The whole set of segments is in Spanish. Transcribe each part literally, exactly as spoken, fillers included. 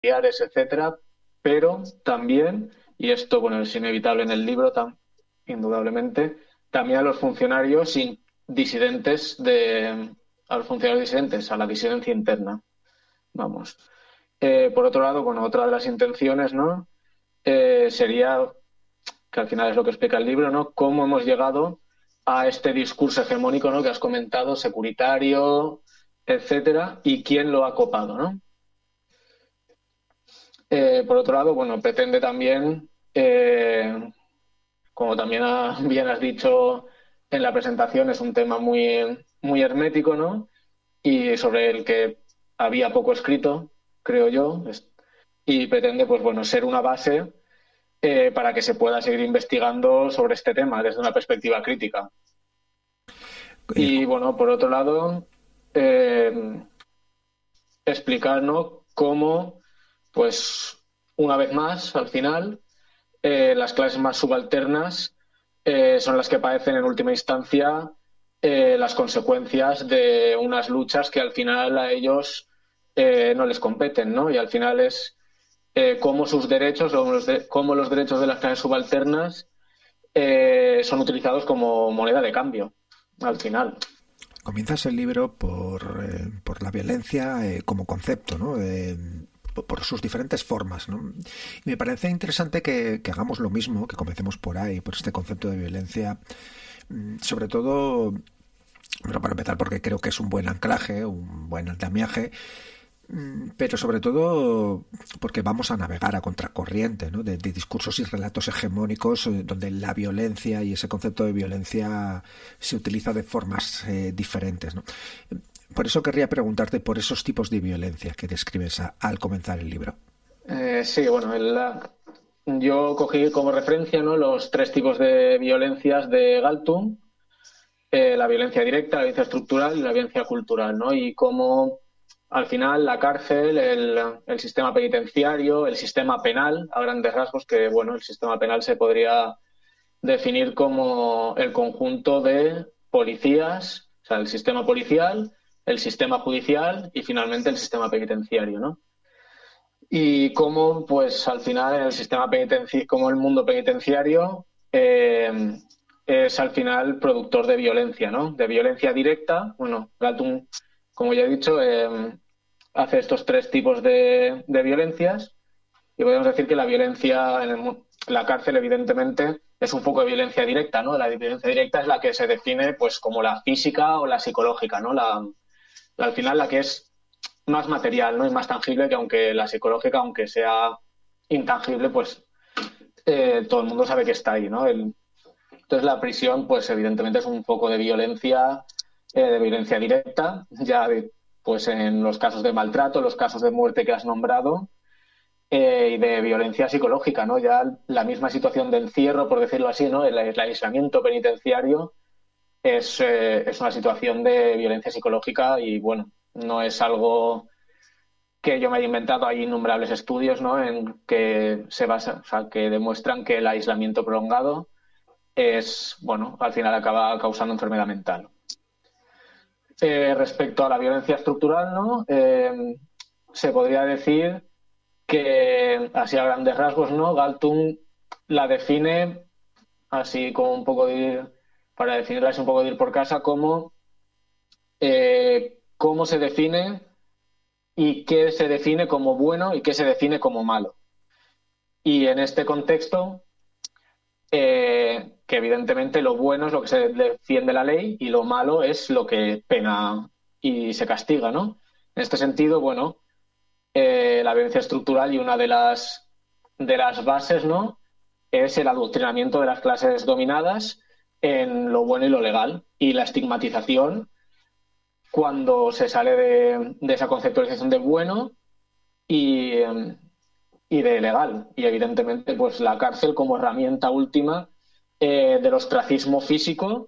familiares, etcétera, pero también, y esto bueno es inevitable en el libro, tam- indudablemente, también a los funcionarios in- disidentes de a los funcionarios disidentes, a la disidencia interna. Vamos. Eh, por otro lado, bueno, otra de las intenciones, ¿no? Eh, sería, que al final es lo que explica el libro, ¿no? Cómo hemos llegado a este discurso hegemónico, ¿no? Que has comentado, securitario, etcétera, y quién lo ha copado, ¿no? Eh, por otro lado, bueno, pretende también, eh, como también ha- bien has dicho en la presentación, es un tema muy, muy hermético, ¿no? Y sobre el que había poco escrito, creo yo, es- y pretende, pues bueno, ser una base eh, para que se pueda seguir investigando sobre este tema desde una perspectiva crítica. Eh, Y bueno, por otro lado, eh, explicar, ¿no? Cómo, pues, una vez más, al final, eh, las clases más subalternas eh, son las que padecen en última instancia eh, las consecuencias de unas luchas que al final a ellos eh, no les competen, ¿no? Y al final es eh, cómo sus derechos, o los de- cómo los derechos de las clases subalternas eh, son utilizados como moneda de cambio, al final. Comienzas el libro por, eh, por la violencia eh, como concepto, ¿no? Eh, por sus diferentes formas, ¿no? Y me parece interesante que, que hagamos lo mismo, que comencemos por ahí, por este concepto de violencia, mm, sobre todo, bueno, para empezar, porque creo que es un buen anclaje, un buen andamiaje, mm, pero sobre todo porque vamos a navegar a contracorriente, ¿no? de, de discursos y relatos hegemónicos eh, donde la violencia y ese concepto de violencia se utiliza de formas eh, diferentes, ¿no? Por eso querría preguntarte por esos tipos de violencia que describes a- al comenzar el libro. Eh, sí, bueno, el, la- yo cogí como referencia, ¿no? Los tres tipos de violencias de Galtung, eh, la violencia directa, la violencia estructural y la violencia cultural, ¿no? Y cómo al final la cárcel, el, el sistema penitenciario, el sistema penal, a grandes rasgos, que bueno, el sistema penal se podría definir como el conjunto de policías, o sea, el sistema policial, el sistema judicial y finalmente el sistema penitenciario, ¿no? Y cómo, pues al final, en el sistema penitenciario, como el mundo penitenciario eh, es al final productor de violencia, ¿no? De violencia directa. Bueno, Galtung, como ya he dicho, eh, hace estos tres tipos de, de violencias y podemos decir que la violencia en el, la cárcel, evidentemente, es un poco de violencia directa, ¿no? La violencia directa es la que se define, pues, como la física o la psicológica, ¿no? La, la, al final, la que es más material, ¿no? Y más tangible, que aunque la psicológica, aunque sea intangible, pues eh, todo el mundo sabe que está ahí, ¿no? El, entonces la prisión, pues evidentemente es un foco de violencia, eh, de violencia directa, ya de, pues en los casos de maltrato, los casos de muerte que has nombrado, eh, y de violencia psicológica, ¿no? Ya la misma situación de encierro, por decirlo así, ¿no? El, el aislamiento penitenciario es, eh, es una situación de violencia psicológica y, bueno, no es algo que yo me he inventado. Hay innumerables estudios, ¿no? En que se basa, o sea, que demuestran que el aislamiento prolongado es, bueno, al final acaba causando enfermedad mental. Eh, respecto a la violencia estructural, ¿no? Eh, se podría decir que, así a grandes rasgos, ¿no? Galtung la define, así como un poco de ir, para definirla es un poco de ir por casa, como eh, cómo se define y qué se define como bueno y qué se define como malo. Y en este contexto, eh, que evidentemente lo bueno es lo que se defiende la ley y lo malo es lo que pena y se castiga, ¿no? En este sentido, bueno, eh, la violencia estructural y una de las, de las bases, ¿no? Es el adoctrinamiento de las clases dominadas en lo bueno y lo legal y la estigmatización cuando se sale de, de esa conceptualización de bueno y, eh, y de legal. Y evidentemente, pues la cárcel como herramienta última eh, del ostracismo físico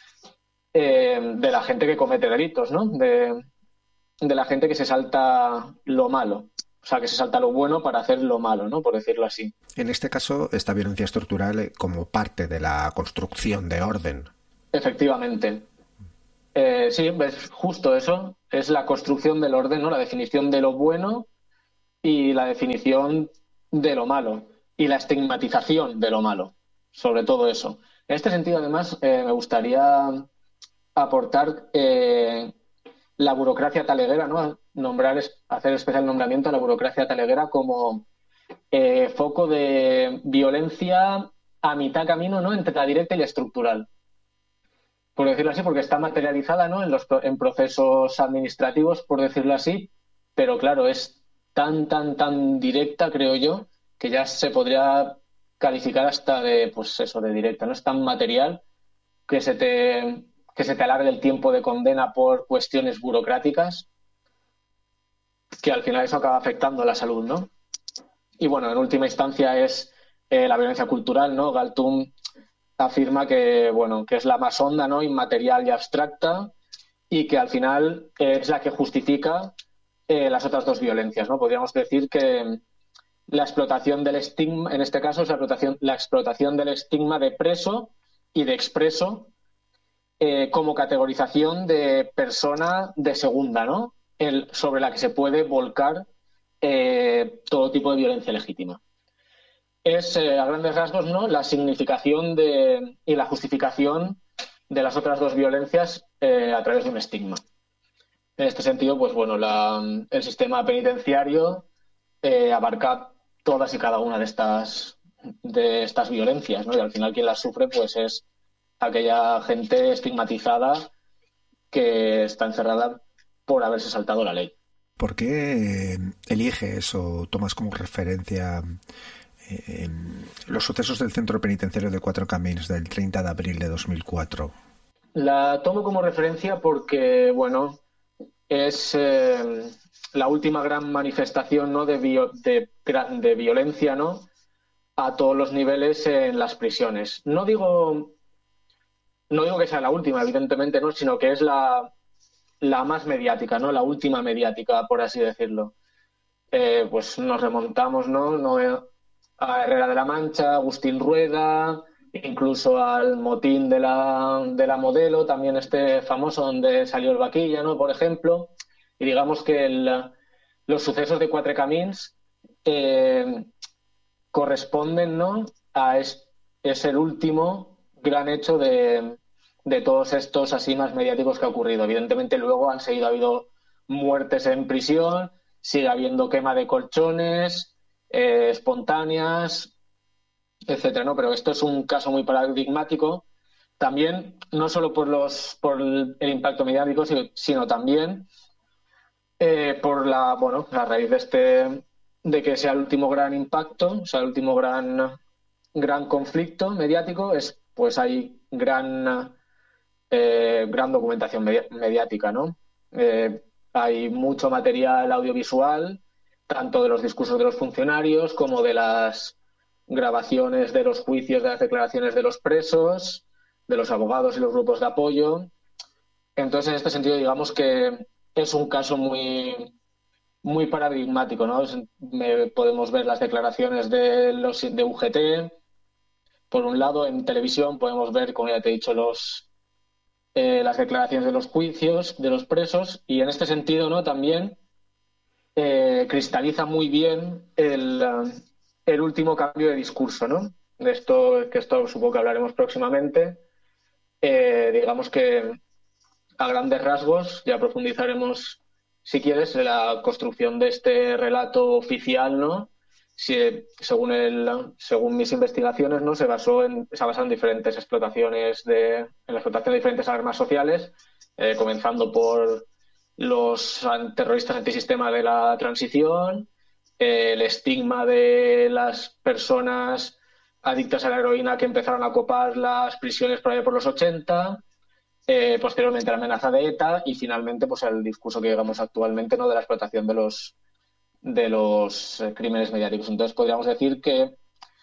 eh, de la gente que comete delitos, ¿no? De, de la gente que se salta lo malo. O sea, que se salta lo bueno para hacer lo malo, ¿no? Por decirlo así. En este caso, esta violencia estructural eh, como parte de la construcción de orden. Efectivamente. Eh, sí, es justo eso. Es la construcción del orden, ¿no? La definición de lo bueno y la definición de lo malo y la estigmatización de lo malo, sobre todo eso. En este sentido, además, eh, me gustaría aportar eh, la burocracia taleguera, ¿no? Nombrar, hacer especial nombramiento a la burocracia taleguera como eh, foco de violencia a mitad camino, ¿no? Entre la directa y la estructural. Por decirlo así, porque está materializada, ¿no? En los en procesos administrativos, por decirlo así, pero claro, es tan, tan, tan directa, creo yo, que ya se podría calificar hasta de, pues eso, de directa, ¿no? Es tan material que se te, que se te alargue el tiempo de condena por cuestiones burocráticas, que al final eso acaba afectando a la salud, ¿no? Y bueno, en última instancia es eh, la violencia cultural, ¿no? Galtung afirma que, bueno, que es la más honda, ¿no? Inmaterial y abstracta, y que al final es la que justifica eh, las otras dos violencias, ¿no? Podríamos decir que la explotación del estigma, en este caso es la explotación, la explotación del estigma de preso y de expreso eh, como categorización de persona de segunda, ¿no? El, sobre la que se puede volcar eh, todo tipo de violencia legítima. Es, eh, a grandes rasgos, ¿no?, la significación de, y la justificación de las otras dos violencias eh, a través de un estigma. En este sentido, pues bueno, la, el sistema penitenciario eh, abarca todas y cada una de estas, de estas violencias, ¿no? Y al final quien las sufre pues es aquella gente estigmatizada que está encerrada por haberse saltado la ley. ¿Por qué eliges o tomas como referencia eh, los sucesos del centro penitenciario de Cuatro Camins del treinta de abril de dos mil cuatro? La tomo como referencia porque, bueno, es eh, la última gran manifestación, ¿no?, de, bio, de, de violencia, ¿no?, a todos los niveles en las prisiones. No digo, no digo que sea la última, evidentemente, no, sino que es la, la más mediática, ¿no?, la última mediática, por así decirlo. Eh, pues nos remontamos, ¿no?, no a Herrera de la Mancha, Agustín Rueda, incluso al motín de la, de la Modelo, también este famoso donde salió el Vaquilla, ¿no?, por ejemplo. Y digamos que el, los sucesos de Quatre Camins eh, corresponden, ¿no?, a es, es el último gran hecho de, de todos estos así más mediáticos que ha ocurrido. Evidentemente luego han seguido, ha habido muertes en prisión, sigue habiendo quema de colchones, eh, espontáneas, etcétera, ¿no? Pero esto es un caso muy paradigmático, también no solo por los por el, el impacto mediático, sino, sino también eh, por la, bueno, a raíz de este de que sea el último gran impacto, o sea, el último gran gran conflicto mediático, es pues hay gran eh, gran documentación medi- mediática, ¿no? Eh, hay mucho material audiovisual, tanto de los discursos de los funcionarios como de las grabaciones de los juicios, de las declaraciones de los presos, de los abogados y los grupos de apoyo. Entonces, en este sentido, digamos que es un caso muy, muy paradigmático, ¿no? Me, podemos ver las declaraciones de los de U G T. Por un lado, en televisión podemos ver, como ya te he dicho, los, eh, las declaraciones de los juicios de los presos, y en este sentido, ¿no?, también eh, cristaliza muy bien el, el último cambio de discurso, ¿no? De esto, que esto supongo que hablaremos próximamente. Eh, digamos que a grandes rasgos, ya profundizaremos si quieres en la construcción de este relato oficial, ¿no? Si, según el, según mis investigaciones, ¿no?, se basó en, se ha basado en diferentes explotaciones de, en la explotación de diferentes alarmas sociales, eh, comenzando por los terroristas antisistema de la transición, eh, el estigma de las personas adictas a la heroína que empezaron a copar las prisiones por allá por los ochenta, eh, posteriormente la amenaza de ETA y finalmente pues el discurso que llegamos actualmente, ¿no?, de la explotación de los de los eh, crímenes mediáticos. Entonces podríamos decir que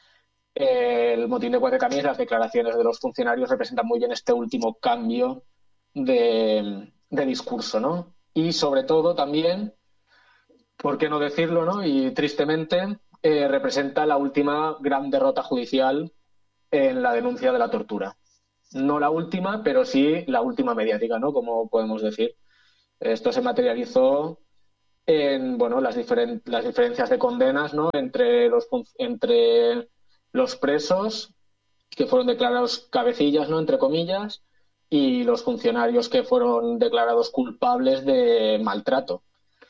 eh, el motín de Cuatro Camins, las declaraciones de los funcionarios representan muy bien este último cambio de, de discurso, ¿no? Y sobre todo también, ¿por qué no decirlo, no? Y tristemente eh, representa la última gran derrota judicial en la denuncia de la tortura. No la última, pero sí la última mediática, ¿no?, como podemos decir. Esto se materializó en bueno, las, diferen las diferencias de condenas, ¿no? entre, los, entre los presos que fueron declarados cabecillas, ¿no? entre comillas, y los funcionarios que fueron declarados culpables de maltrato.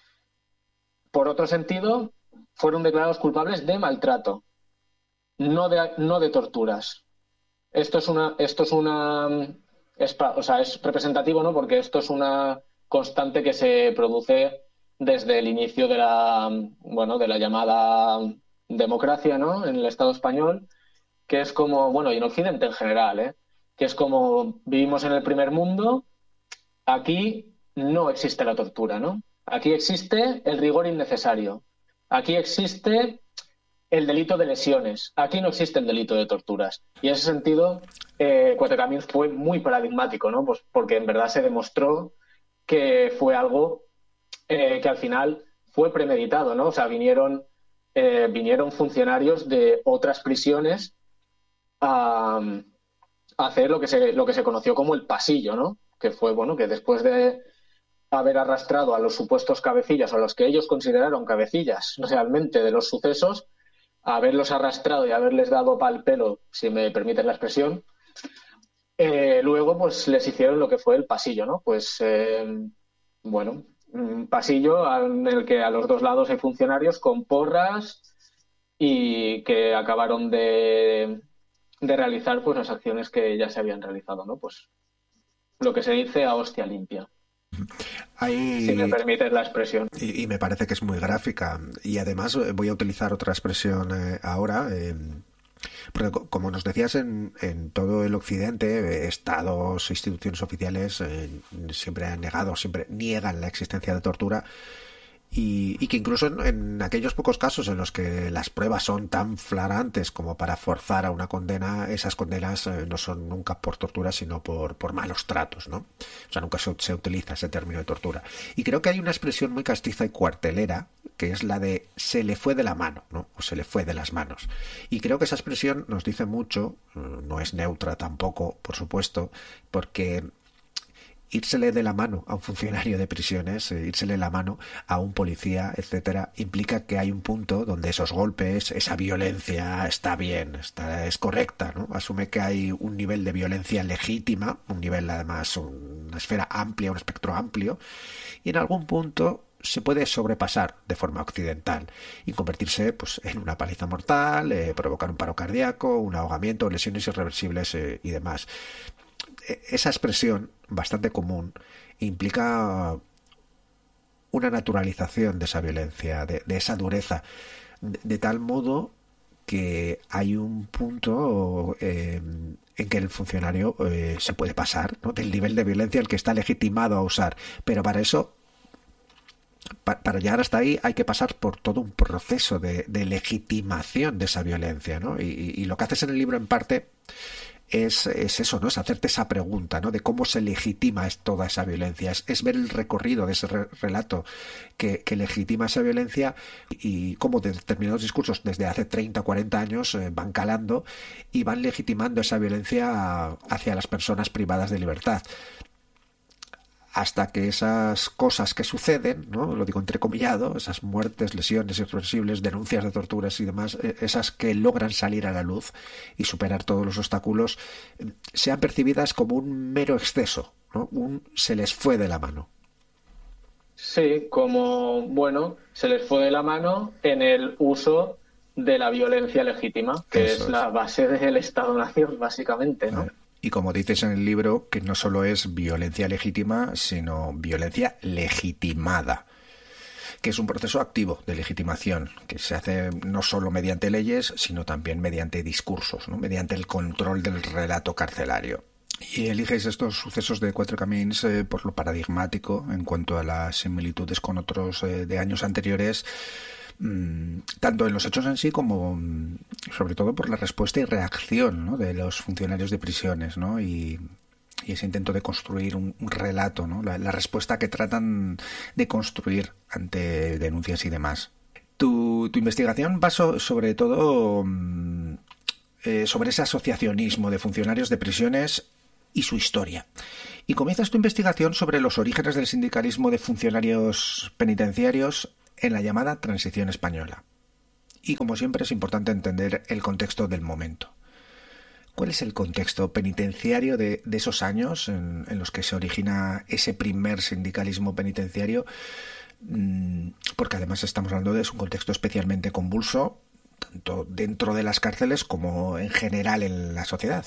Por otro sentido, fueron declarados culpables de maltrato, no de, no de torturas. Esto es una, esto es una, es, o sea, es representativo, ¿no? Porque esto es una constante que se produce desde el inicio de la, bueno, de la llamada democracia, ¿no? En el Estado español, que es como, bueno, y en Occidente en general, ¿eh? Que es como vivimos en el primer mundo, aquí no existe la tortura, ¿no? Aquí existe el rigor innecesario. Aquí existe el delito de lesiones. Aquí no existe el delito de torturas. Y en ese sentido, eh, Cuatro Caminos fue muy paradigmático, ¿no? Pues porque en verdad se demostró que fue algo eh, que al final fue premeditado, ¿no? O sea, vinieron, eh, vinieron funcionarios de otras prisiones a, a hacer lo que se, lo que se conoció como el pasillo, ¿no? Que fue, bueno, que después de haber arrastrado a los supuestos cabecillas, o a los que ellos consideraron cabecillas realmente de los sucesos, haberlos arrastrado y haberles dado pal pelo, si me permiten la expresión, eh, luego pues les hicieron lo que fue el pasillo, ¿no? Pues, eh, bueno, un pasillo en el que a los dos lados hay funcionarios con porras y que acabaron de, de realizar pues las acciones que ya se habían realizado, ¿no? Pues lo que se dice a hostia limpia. Hay... Si me permites la expresión. Y, y me parece que es muy gráfica. Y además voy a utilizar otra expresión eh, ahora. Eh, porque como nos decías, en, en todo el occidente, eh, estados, instituciones oficiales eh, siempre han negado, siempre niegan la existencia de tortura. Y, y que incluso en, en aquellos pocos casos en los que las pruebas son tan flagrantes como para forzar a una condena, esas condenas eh, no son nunca por tortura, sino por, por malos tratos, ¿no? O sea, nunca se, se utiliza ese término de tortura. Y creo que hay una expresión muy castiza y cuartelera, que es la de se le fue de la mano, ¿no? O se le fue de las manos. Y creo que esa expresión nos dice mucho, no es neutra tampoco, por supuesto, porque írsele de la mano a un funcionario de prisiones, eh, írsele de la mano a un policía, etcétera, implica que hay un punto donde esos golpes, esa violencia está bien, está, es correcta, ¿no? Asume que hay un nivel de violencia legítima, un nivel además, una esfera amplia, un espectro amplio, y en algún punto se puede sobrepasar de forma occidental y convertirse pues en una paliza mortal, eh, provocar un paro cardíaco, un ahogamiento, lesiones irreversibles eh, y demás. Esa expresión, bastante común, implica una naturalización de esa violencia, de, de esa dureza, de, de tal modo que hay un punto eh, en que el funcionario eh, se puede pasar, ¿no?, del nivel de violencia al que está legitimado a usar, pero para eso, pa, para llegar hasta ahí, hay que pasar por todo un proceso de, de legitimación de esa violencia, ¿no? Y, y, y lo que haces en el libro, en parte, Es, es eso, ¿no? Es hacerte esa pregunta, ¿no? De cómo se legitima es toda esa violencia. Es, es ver el recorrido de ese re relato que, que legitima esa violencia y cómo determinados discursos desde hace treinta, cuarenta años eh, van calando y van legitimando esa violencia hacia las personas privadas de libertad. Hasta que esas cosas que suceden, ¿no?, lo digo entrecomillado, esas muertes, lesiones irreversibles, denuncias de torturas y demás, esas que logran salir a la luz y superar todos los obstáculos, sean percibidas como un mero exceso, ¿no? Un se les fue de la mano. Sí, como, bueno, se les fue de la mano en el uso de la violencia legítima, que Eso es, es la base del Estado-Nación, básicamente, ¿no? Y como dices en el libro, que no solo es violencia legítima, sino violencia legitimada, que es un proceso activo de legitimación, que se hace no solo mediante leyes, sino también mediante discursos, ¿no?, mediante el control del relato carcelario. Y eliges estos sucesos de Cuatro Camins eh, por lo paradigmático en cuanto a las similitudes con otros eh, de años anteriores, tanto en los hechos en sí como sobre todo por la respuesta y reacción, ¿no?, de los funcionarios de prisiones, ¿no?, y, y ese intento de construir un, un relato, ¿no?, la, la respuesta que tratan de construir ante denuncias y demás. Tu, tu investigación va so, sobre todo eh, sobre ese asociacionismo de funcionarios de prisiones y su historia. Y comienzas tu investigación sobre los orígenes del sindicalismo de funcionarios penitenciarios en la llamada Transición Española. Y como siempre es importante entender el contexto del momento. ¿Cuál es el contexto penitenciario de, de esos años en, en los que se origina ese primer sindicalismo penitenciario? Porque además estamos hablando de es un contexto especialmente convulso, tanto dentro de las cárceles como en general en la sociedad.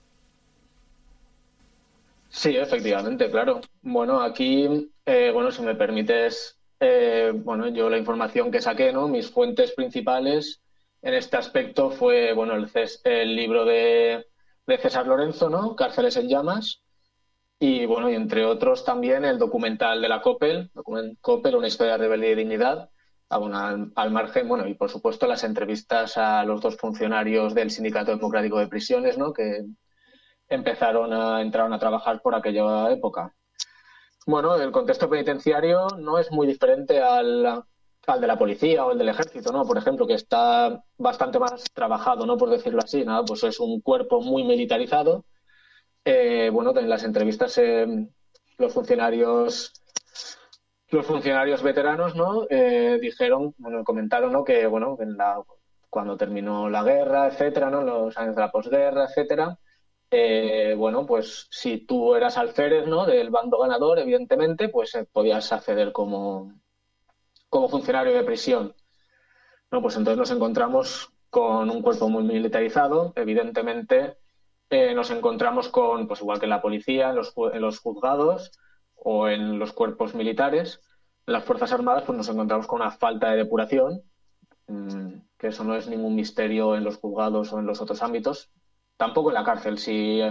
Sí, efectivamente, claro. Bueno, aquí, eh, bueno, si me permites, eh, bueno, yo la información que saqué, ¿no? Mis fuentes principales en este aspecto fue, bueno, el, ces, el libro de, de César Lorenzo, ¿no? Cárceles en llamas. Y, bueno, y entre otros también el documental de la COPEL, document, COPEL, una historia de rebeldía y dignidad, a, bueno, al, al margen, bueno, y por supuesto las entrevistas a los dos funcionarios del Sindicato Democrático de Prisiones, ¿no? Que empezaron a, entraron a trabajar por aquella época. Bueno, el contexto penitenciario no es muy diferente al, al de la policía o el del ejército, ¿no? Por ejemplo, que está bastante más trabajado, ¿no? Por decirlo así, ¿no? Pues es un cuerpo muy militarizado. Eh, bueno, en las entrevistas eh, los funcionarios los funcionarios veteranos, ¿no? Eh, dijeron, bueno, comentaron, ¿no? Que, bueno, en la, cuando terminó la guerra, etcétera, ¿no? Los años de la posguerra, etcétera, Eh, bueno, pues si tú eras alférez, ¿no? Del bando ganador, evidentemente, pues eh, podías acceder como, como funcionario de prisión. No, pues entonces nos encontramos con un cuerpo muy militarizado, evidentemente eh, nos encontramos con, pues igual que en la policía, en los, en los juzgados o en los cuerpos militares, en las Fuerzas Armadas, pues nos encontramos con una falta de depuración, mmm, que eso no es ningún misterio en los juzgados o en los otros ámbitos. Tampoco en la cárcel, si,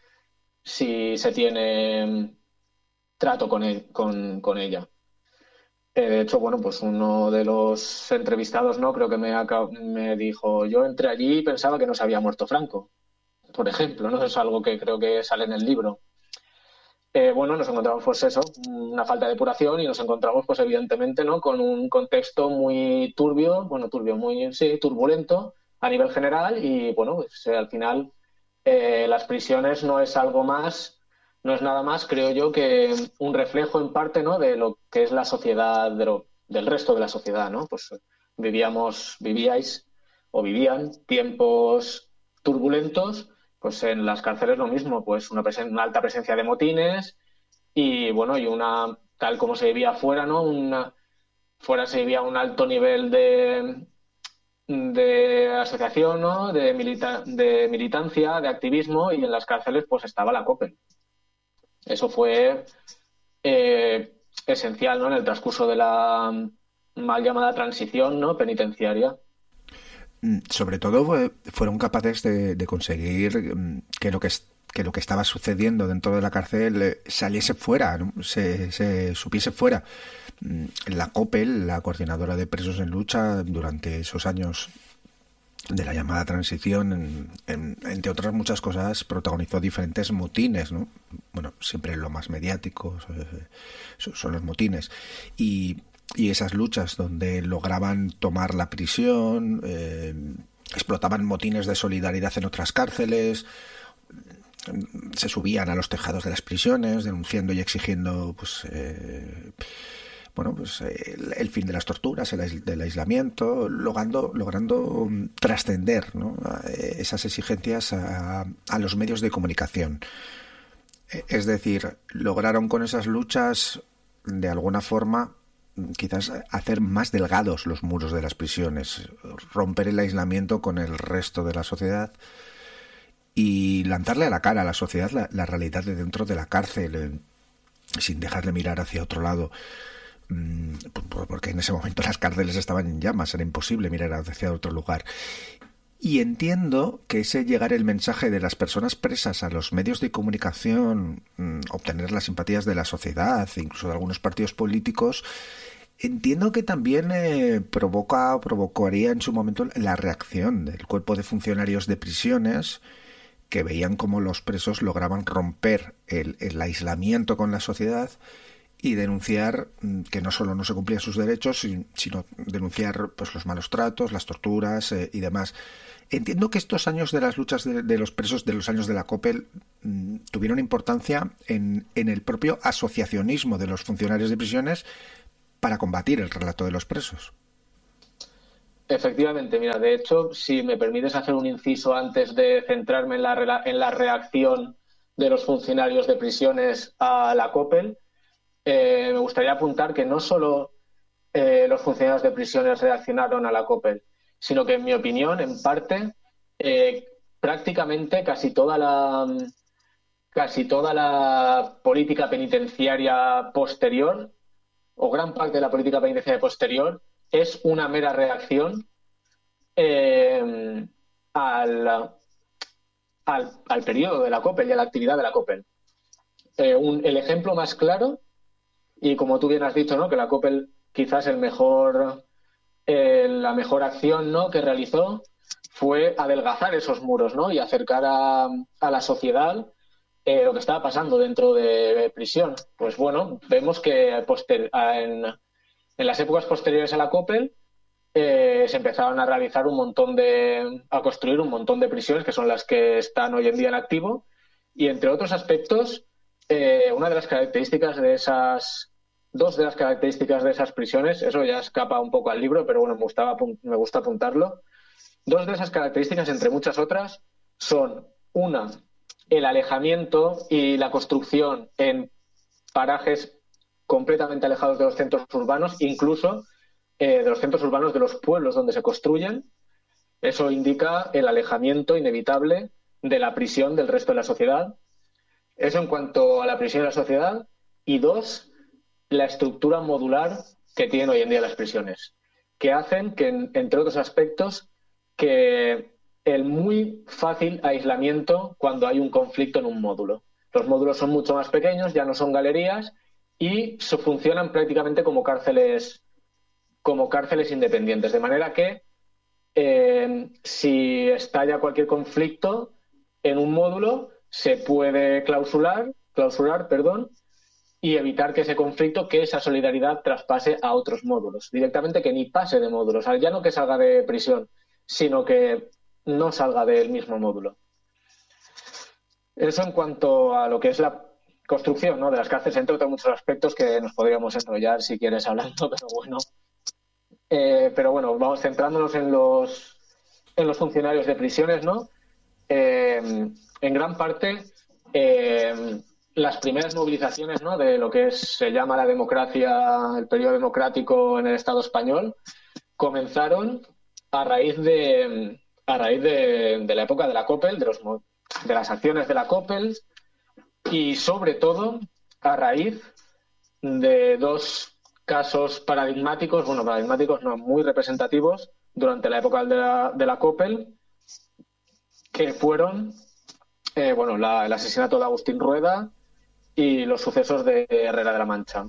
si se tiene trato con, el, con, con ella. Eh, de hecho, bueno, pues uno de los entrevistados, ¿no? Creo que me, me dijo, yo entré allí y pensaba que no se había muerto Franco, por ejemplo, ¿no? Eso es algo que creo que sale en el libro. Eh, bueno, nos encontramos, pues eso, una falta de depuración y nos encontramos, pues evidentemente, ¿no? Con un contexto muy turbio, bueno, turbio, muy, sí, turbulento a nivel general y, bueno, pues eh, al final... Eh, las prisiones no es algo más, no es nada más, creo yo, que un reflejo en parte, ¿no? De lo que es la sociedad, de lo, del resto de la sociedad, ¿no? Pues vivíamos, vivíais o vivían tiempos turbulentos, pues en las cárceles lo mismo, pues una, presen- una alta presencia de motines y, bueno, y una, tal como se vivía afuera, ¿no? Una, fuera se vivía un alto nivel de... de asociación, ¿no? de, milita de militancia, de activismo, y en las cárceles pues estaba la COPEL. Eso fue eh, esencial, ¿no? En el transcurso de la mal llamada transición, ¿no? penitenciaria. Sobre todo fueron capaces de, de conseguir que lo que que lo que estaba sucediendo dentro de la cárcel saliese fuera, ¿no? se, se supiese fuera. La COPEL, la Coordinadora de Presos en Lucha, durante esos años de la llamada transición, en, en, entre otras muchas cosas, protagonizó diferentes motines, ¿no? Bueno, siempre lo más mediático eh, son los motines. Y, y esas luchas donde lograban tomar la prisión, eh, explotaban motines de solidaridad en otras cárceles, se subían a los tejados de las prisiones denunciando y exigiendo pues eh, bueno pues el, el fin de las torturas, el del aislamiento, logrando logrando trascender, ¿no? esas exigencias a, a los medios de comunicación. Es decir, lograron con esas luchas de alguna forma quizás hacer más delgados los muros de las prisiones, romper el aislamiento con el resto de la sociedad y lanzarle a la cara a la sociedad la, la realidad de dentro de la cárcel, eh, sin dejarle mirar hacia otro lado, mm, porque en ese momento las cárceles estaban en llamas, era imposible mirar hacia otro lugar. Y entiendo que ese llegar el mensaje de las personas presas a los medios de comunicación, mm, obtener las simpatías de la sociedad, incluso de algunos partidos políticos, entiendo que también eh, provoca provocaría en su momento la reacción del cuerpo de funcionarios de prisiones, que veían cómo los presos lograban romper el, el aislamiento con la sociedad y denunciar que no solo no se cumplían sus derechos, sino denunciar pues los malos tratos, las torturas eh, y demás. Entiendo que estos años de las luchas de, de los presos, de los años de la COPEL, mmm, tuvieron importancia en, en el propio asociacionismo de los funcionarios de prisiones para combatir el relato de los presos. Efectivamente, mira, de hecho, si me permites hacer un inciso antes de centrarme en la, en la reacción de los funcionarios de prisiones a la COPEL, eh, me gustaría apuntar que no solo eh, los funcionarios de prisiones reaccionaron a la COPEL, sino que, en mi opinión, en parte, eh, prácticamente casi toda la casi toda la política penitenciaria posterior, o gran parte de la política penitenciaria posterior, es una mera reacción eh, al, al, al periodo de la COPEL y a la actividad de la COPEL. Eh, un, el ejemplo más claro, y como tú bien has dicho, ¿no?, que la COPEL quizás el mejor, eh, la mejor acción, ¿no?, que realizó fue adelgazar esos muros, ¿no?, y acercar a, a la sociedad eh, lo que estaba pasando dentro de prisión. Pues bueno, vemos que poster, en, en las épocas posteriores a la COPEL eh, se empezaron a realizar un montón de, a construir un montón de prisiones, que son las que están hoy en día en activo, y entre otros aspectos, eh, una de las características de esas, dos de las características de esas prisiones, eso ya escapa un poco al libro, pero bueno, me gustaba, me gusta apuntarlo. Dos de esas características, entre muchas otras, son, una, el alejamiento y la construcción en parajes completamente alejados de los centros urbanos, incluso eh, de los centros urbanos de los pueblos donde se construyen. Eso indica el alejamiento inevitable de la prisión del resto de la sociedad. Eso en cuanto a la prisión de la sociedad. Y dos, la estructura modular que tienen hoy en día las prisiones, que hacen que, entre otros aspectos, que el muy fácil aislamiento cuando hay un conflicto en un módulo. Los módulos son mucho más pequeños, ya no son galerías y se funcionan prácticamente como cárceles, como cárceles independientes, de manera que eh, si estalla cualquier conflicto en un módulo se puede clausurar, clausurar, perdón, y evitar que ese conflicto, que esa solidaridad traspase a otros módulos, directamente que ni pase de módulos, o sea, ya no que salga de prisión, sino que no salga del mismo módulo. Eso en cuanto a lo que es la construcción, ¿no?, de las cárceles, entre otros muchos aspectos que nos podríamos enrollar si quieres hablando, pero bueno. Eh, pero bueno, vamos centrándonos en los, en los funcionarios de prisiones, ¿no? Eh, en gran parte, eh, las primeras movilizaciones, ¿no?, de lo que es, se llama la democracia, el periodo democrático en el Estado español, comenzaron a raíz de a raíz de, de la época de la COPEL, de, los, de las acciones de la COPEL, y sobre todo a raíz de dos casos paradigmáticos, bueno, paradigmáticos no, muy representativos durante la época de la, de la COPEL, que fueron eh, bueno, la, el asesinato de Agustín Rueda y los sucesos de Herrera de la Mancha.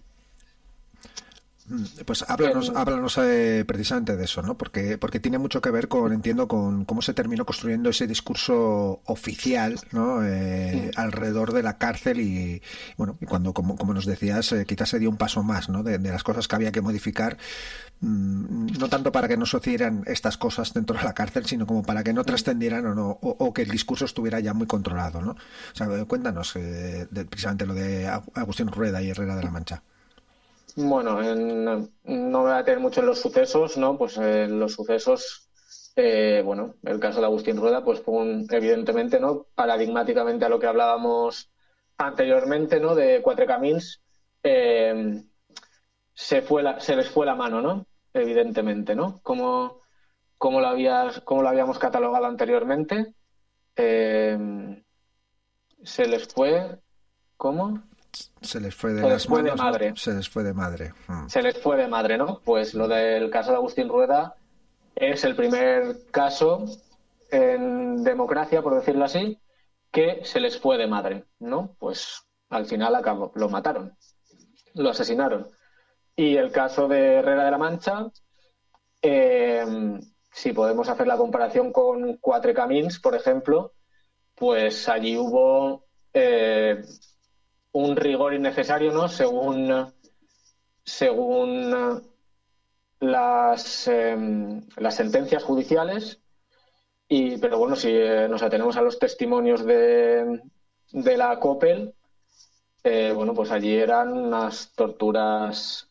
Pues háblanos, háblanos eh, precisamente de eso, ¿no? Porque, porque tiene mucho que ver con, entiendo, con cómo se terminó construyendo ese discurso oficial, ¿no? Eh, sí. Alrededor de la cárcel y, bueno, y cuando, como, como nos decías, eh, quizás se dio un paso más, ¿no? De, de las cosas que había que modificar, mmm, no tanto para que no sucedieran estas cosas dentro de la cárcel, sino como para que no trascendieran o no, o, o que el discurso estuviera ya muy controlado, ¿no? O sea, cuéntanos eh, de, precisamente lo de Agustín Rueda y Herrera de la Mancha. Bueno, en, no me voy a detener mucho en los sucesos, ¿no? Pues eh, los sucesos, eh, bueno, el caso de Agustín Rueda, pues fue un, evidentemente, ¿no?, paradigmáticamente a lo que hablábamos anteriormente, ¿no?, de Quatre Camins, eh, se fue la, se les fue la mano, ¿no? Evidentemente, ¿no? Como, como lo habías, como lo habíamos catalogado anteriormente, eh, se les fue, ¿cómo? Se les fue de se las les fue manos, de madre. ¿no? Se les fue de madre. Hmm. Se les fue de madre, ¿no? Pues lo del caso de Agustín Rueda es el primer caso en democracia, por decirlo así, que se les fue de madre, ¿no? Pues al final acabó, lo mataron, lo asesinaron. Y el caso de Herrera de la Mancha, eh, si podemos hacer la comparación con Quatre Camins, por ejemplo, pues allí hubo... Eh, un rigor innecesario, ¿no?, según según las, eh, las sentencias judiciales. Y, pero bueno, si eh, nos atenemos a los testimonios de, de la Coppel, eh, bueno, pues allí eran unas torturas,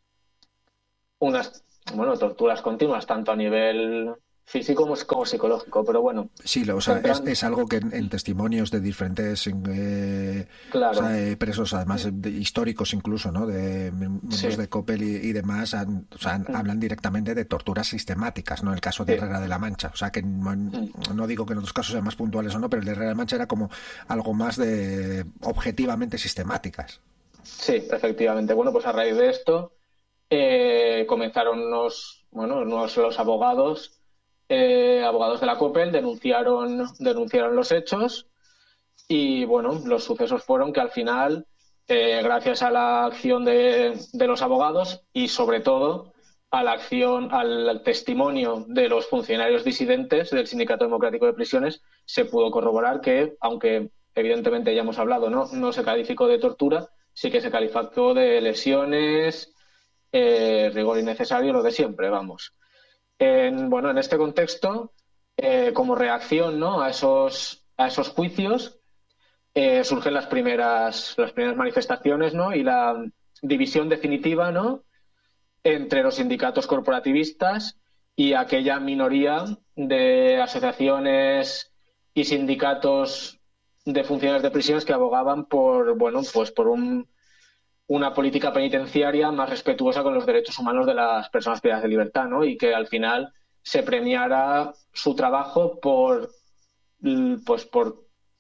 unas, bueno, torturas continuas, tanto a nivel físico como, como psicológico, pero bueno. Sí, o sea, es, es algo que en, en testimonios de diferentes eh, claro. o sea, eh, presos, además de, históricos incluso, ¿no? De miembros sí. de Coppel y, y demás, han, o sea, mm. hablan directamente de torturas sistemáticas, ¿no? El caso de sí. Herrera de la Mancha, o sea, que no, mm. no digo que en otros casos sean más puntuales o no, pero el de Herrera de la Mancha era como algo más de objetivamente sistemáticas. Sí, efectivamente. Bueno, pues a raíz de esto eh, comenzaron unos, bueno, unos, los abogados Eh, abogados de la Coppel denunciaron, denunciaron los hechos y, bueno, los sucesos fueron que al final, eh, gracias a la acción de, de los abogados y, sobre todo, a la acción, al testimonio de los funcionarios disidentes del Sindicato Democrático de Prisiones, se pudo corroborar que, aunque evidentemente ya hemos hablado, no, no se calificó de tortura, sí que se calificó de lesiones, eh, rigor innecesario, lo de siempre, vamos. En, bueno, en este contexto, eh, como reacción, ¿no?, a esos, a esos juicios, eh, surgen las primeras, las primeras manifestaciones, ¿no?, y la división definitiva, ¿no?, entre los sindicatos corporativistas y aquella minoría de asociaciones y sindicatos de funcionarios de prisiones que abogaban por, bueno, pues por un una política penitenciaria más respetuosa con los derechos humanos de las personas privadas de libertad, ¿no? Y que al final se premiara su trabajo por, pues, por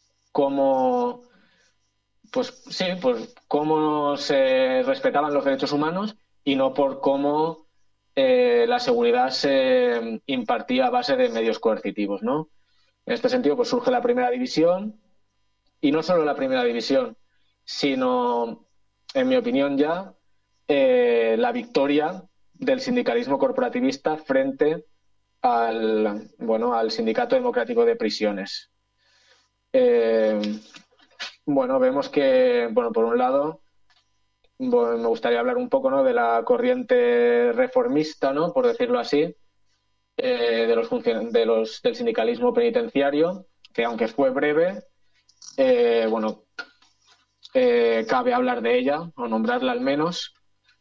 cómo, pues sí, pues cómo se respetaban los derechos humanos y no por cómo eh, la seguridad se impartía a base de medios coercitivos, ¿no? En este sentido, pues surge la primera división, y no solo la primera división, sino, en mi opinión ya, eh, la victoria del sindicalismo corporativista frente al, bueno, al Sindicato Democrático de Prisiones. Eh, bueno, vemos que, bueno, por un lado, bueno, me gustaría hablar un poco, ¿no?, de la corriente reformista, ¿no?, por decirlo así, eh, de los funcion- de los del sindicalismo penitenciario, que aunque fue breve, eh, bueno, Eh, cabe hablar de ella o nombrarla al menos,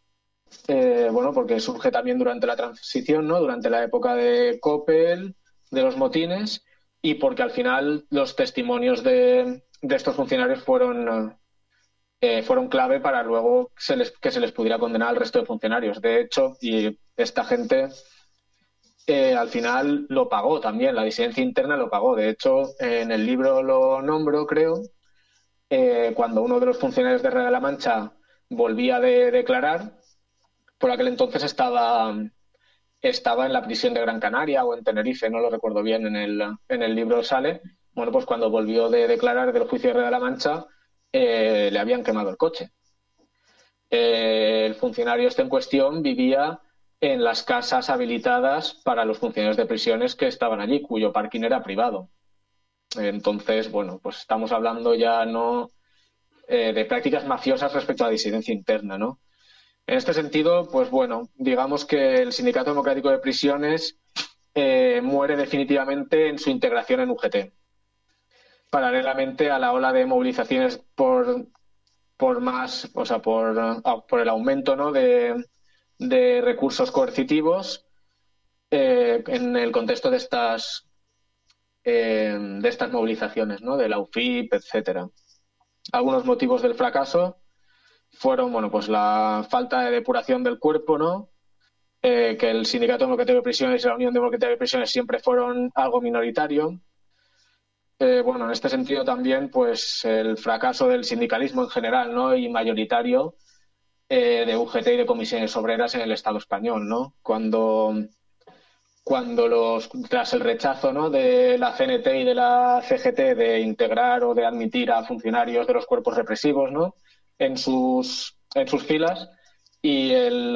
eh, bueno, porque surge también durante la transición, ¿no?, durante la época de Coppel, de los motines, y porque al final los testimonios de, de estos funcionarios fueron, eh, fueron clave para luego se les, que se les pudiera condenar al resto de funcionarios. De hecho, y esta gente eh, al final lo pagó también, la disidencia interna lo pagó. De hecho, en el libro lo nombro, creo. Eh, cuando uno de los funcionarios de Herrera de la Mancha volvía de declarar, por aquel entonces estaba, estaba en la prisión de Gran Canaria o en Tenerife, no lo recuerdo bien, en el, en el libro sale. Bueno, pues cuando volvió de declarar del juicio de Herrera de la Mancha, eh, le habían quemado el coche. Eh, el funcionario este en cuestión vivía en las casas habilitadas para los funcionarios de prisiones que estaban allí, cuyo parking era privado. Entonces, bueno, pues estamos hablando ya no eh, de prácticas mafiosas respecto a la disidencia interna, ¿no? En este sentido, pues bueno, digamos que el Sindicato Democrático de Prisiones eh, muere definitivamente en su integración en U G T. Paralelamente a la ola de movilizaciones por, por más, o sea, por, por el aumento, ¿no?, de, de recursos coercitivos eh, en el contexto de estas Eh, de estas movilizaciones, ¿no?, de la U F I P, etcétera. Algunos motivos del fracaso fueron, bueno, pues la falta de depuración del cuerpo, ¿no?, eh, que el Sindicato Democrático de Prisiones y la Unión Democrática de Prisiones siempre fueron algo minoritario. Eh, bueno, en este sentido también, pues el fracaso del sindicalismo en general, ¿no?, y mayoritario eh, de U G T y de comisiones obreras en el Estado español, ¿no? Cuando cuando los tras el rechazo, ¿no?, de la C N T y de la C G T de integrar o de admitir a funcionarios de los cuerpos represivos, ¿no?, en sus en sus filas, y el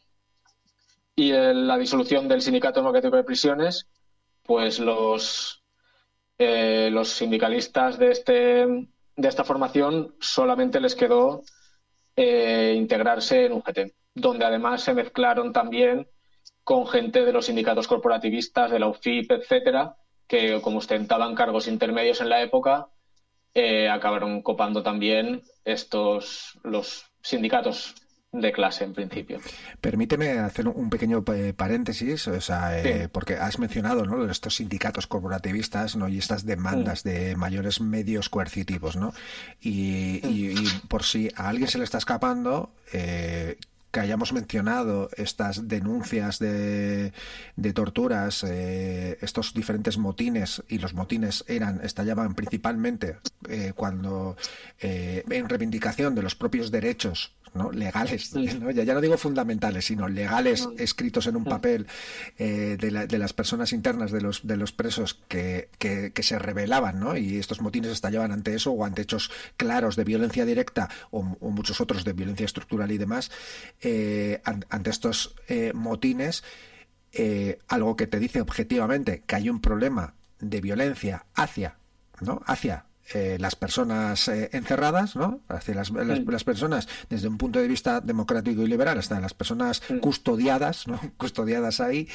y el, la disolución del Sindicato Democrático de Prisiones, pues los eh, los sindicalistas de este de esta formación solamente les quedó eh, integrarse en U G T. donde además se mezclaron también con gente de los sindicatos corporativistas, de la U F I P, etcétera, que como ostentaban cargos intermedios en la época, eh, acabaron copando también estos los sindicatos de clase, en principio. Permíteme hacer un pequeño paréntesis, o sea, eh, sí. porque has mencionado, ¿no?, estos sindicatos corporativistas, ¿no?, y estas demandas sí. de mayores medios coercitivos, ¿no? Y, sí. y, y por si a alguien se le está escapando, eh, que hayamos mencionado estas denuncias de, de torturas, eh, estos diferentes motines, y los motines eran estallaban principalmente eh, cuando eh, en reivindicación de los propios derechos, ¿no?, legales, ¿no? Ya, ya no digo fundamentales, sino legales, escritos en un papel eh, de, la, de las personas internas de los de los presos que, que, que se rebelaban, ¿no? Y estos motines estallaban ante eso o ante hechos claros de violencia directa o, o muchos otros de violencia estructural y demás. Eh, ante estos eh, motines, eh, algo que te dice objetivamente que hay un problema de violencia hacia, ¿no?, hacia Eh, las personas eh, encerradas, ¿no?, hacia las, las, las personas desde un punto de vista democrático y liberal, hasta las personas custodiadas, ¿no?, custodiadas ahí,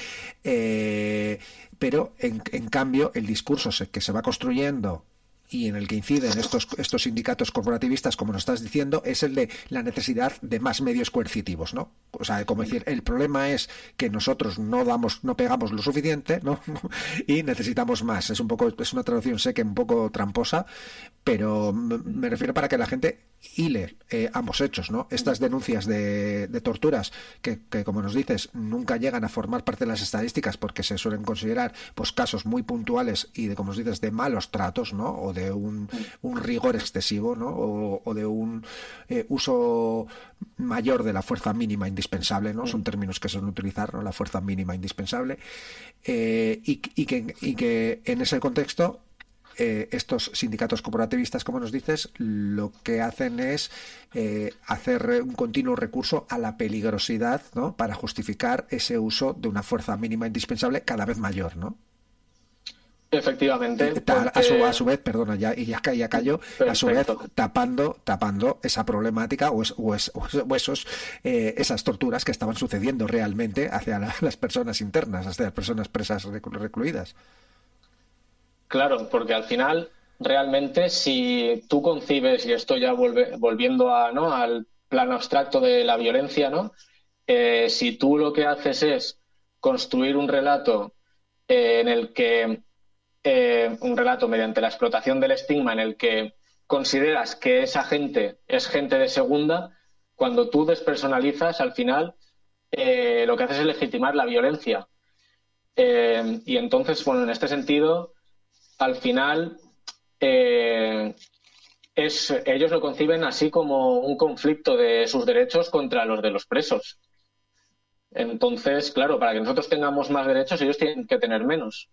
eh, pero en, en cambio el discurso se, que se va construyendo y en el que inciden estos, estos sindicatos corporativistas, como nos estás diciendo, es el de la necesidad de más medios coercitivos, ¿no? O sea, como decir, el problema es que nosotros no damos, no pegamos lo suficiente, ¿no? Y necesitamos más. Es un poco, es una traducción, sé que un poco tramposa, pero me refiero para que la gente hile eh, ambos hechos, ¿no? Estas denuncias de, de torturas que, que, como nos dices, nunca llegan a formar parte de las estadísticas porque se suelen considerar, pues, casos muy puntuales y de, como nos dices, de malos tratos, ¿no?, o de un, un rigor excesivo, ¿no?, o, o de un eh, uso mayor de la fuerza mínima indispensable, ¿no? Son términos que se suelen utilizar, ¿no?, la fuerza mínima indispensable, eh, y, y, que, y que en ese contexto Eh, estos sindicatos corporativistas, como nos dices, lo que hacen es eh, hacer un continuo recurso a la peligrosidad, ¿no?, para justificar ese uso de una fuerza mínima indispensable cada vez mayor, ¿no? Efectivamente. Porque... A, su, a su vez, perdona, ya, y ya, ya cayó, Perfecto. a su vez tapando tapando esa problemática o, es, o, es, o esos, eh, esas torturas que estaban sucediendo realmente hacia la, las personas internas, hacia las personas presas recluidas. Claro, porque al final, realmente, si tú concibes, y esto ya vuelve, volviendo a, ¿no?, al plano abstracto de la violencia, ¿no?, eh, si tú lo que haces es construir un relato eh, en el que, eh, un relato mediante la explotación del estigma, en el que consideras que esa gente es gente de segunda, cuando tú despersonalizas, al final, eh, lo que haces es legitimar la violencia. Eh, y entonces, bueno, en este sentido, al final, eh, es, ellos lo conciben así como un conflicto de sus derechos contra los de los presos. Entonces, claro, para que nosotros tengamos más derechos, ellos tienen que tener menos.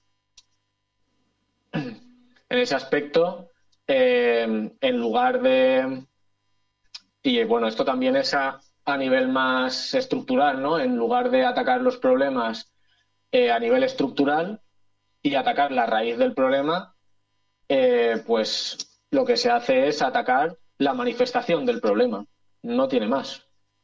En ese aspecto, eh, en lugar de... Y bueno, esto también es a, a nivel más estructural, ¿no? En lugar de atacar los problemas eh, a nivel estructural y atacar la raíz del problema, eh, pues lo que se hace es atacar la manifestación del problema. No tiene más.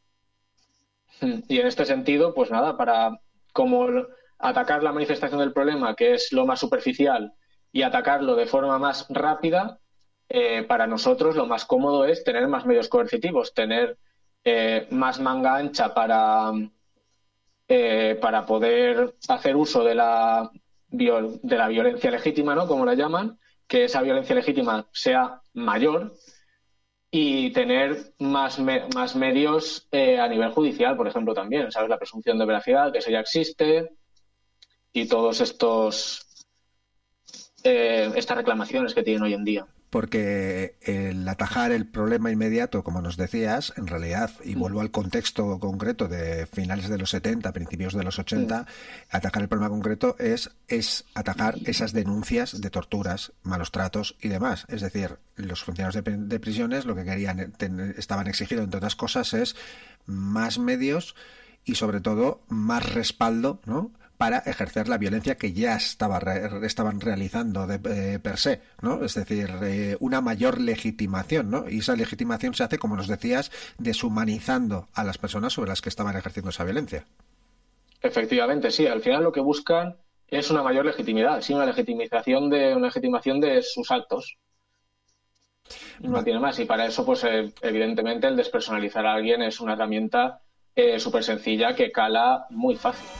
Y en este sentido, pues nada, para como atacar la manifestación del problema, que es lo más superficial, y atacarlo de forma más rápida, eh, para nosotros lo más cómodo es tener más medios coercitivos, tener eh, más manga ancha para, eh, para poder hacer uso de la de la violencia legítima, ¿no?, como la llaman, que esa violencia legítima sea mayor, y tener más, me más medios eh, a nivel judicial, por ejemplo, también, ¿sabes? La presunción de veracidad, que eso ya existe, y todos estos eh, estas reclamaciones que tienen hoy en día. Porque el atajar el problema inmediato, como nos decías, en realidad, y vuelvo al contexto concreto de finales de los setenta, principios de los ochenta, atacar el problema concreto es, es atacar esas denuncias de torturas, malos tratos y demás. Es decir, los funcionarios de, de prisiones lo que querían, ten, estaban exigiendo, entre otras cosas, es más medios y, sobre todo, más respaldo, ¿no?, para ejercer la violencia que ya estaba re, estaban realizando de, eh, per se, ¿no? Es decir, eh, una mayor legitimación, ¿no? Y esa legitimación se hace, como nos decías, deshumanizando a las personas sobre las que estaban ejerciendo esa violencia. Efectivamente, sí. Al final lo que buscan es una mayor legitimidad, sí, una legitimización de una legitimación de sus actos. No vale. Tiene más. Y para eso, pues eh, evidentemente, el despersonalizar a alguien es una herramienta eh, súper sencilla que cala muy fácil.